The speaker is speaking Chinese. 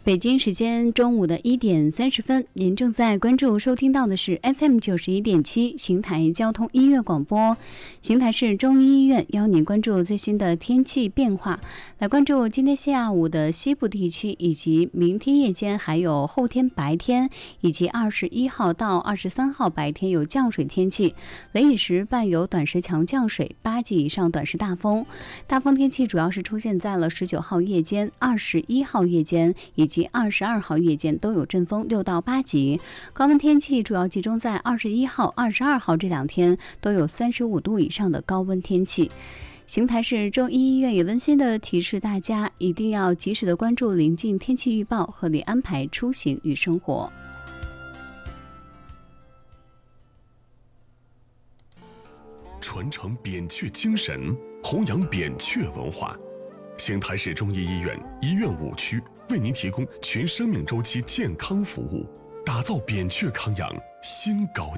北京时间中午的1点30分，您正在关注收听到的是 FM 91.7邢台交通音乐广播。邢台市中医医院邀您关注最新的天气变化，来关注今天下午的西部地区，以及明天夜间，还有后天白天，以及21号到23号白天有降水天气，雷雨时伴有短时强降水，8级以上短时大风。大风天气主要是出现在了19号夜间、21号夜间以及22号夜间都有阵风6到8级，高温天气主要集中在21号、22号这2天，都有35度以上的高温天气。邢台市中医医院也温馨的提示大家，一定要及时的关注临近天气预报，合理安排出行与生活。 传承扁鹊精神，弘扬扁鹊文化。邢台市中医医院医院5区为您提供全生命周期健康服务，打造扁鹊康养新高